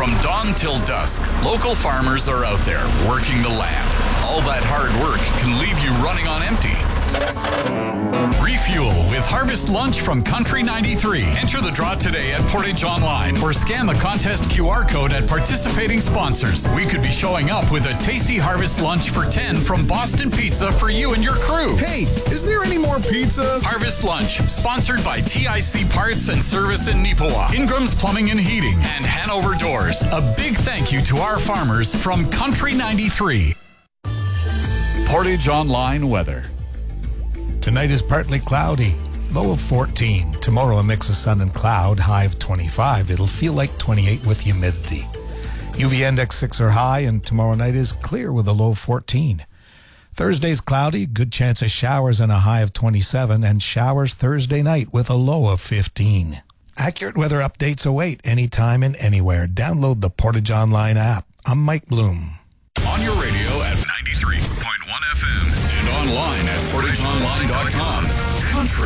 From dawn till dusk, local farmers are out there working the land. All that hard work can leave you running on empty. Refuel with Harvest Lunch from Country 93. Enter the draw today at Portage Online or scan the contest QR code at participating sponsors. We could be showing up with a tasty Harvest Lunch for 10 from Boston Pizza for you and your crew. Hey, is there any more pizza? Harvest Lunch, sponsored by TIC Parts and Service in Nipawa, Ingram's Plumbing and Heating, and Hanover Doors. A big thank you to our farmers from Country 93. Portage Online weather. Tonight is partly cloudy, low of 14. Tomorrow a mix of sun and cloud, high of 25. It'll feel like 28 with humidity. UV index 6 or high, and tomorrow night is clear with a low of 14. Thursday's cloudy, good chance of showers and a high of 27, and showers Thursday night with a low of 15. Accurate weather updates await anytime and anywhere. Download the Portage Online app. I'm Mike Bloom. On your radio at 93.1 FM and online at portageonline.com. Country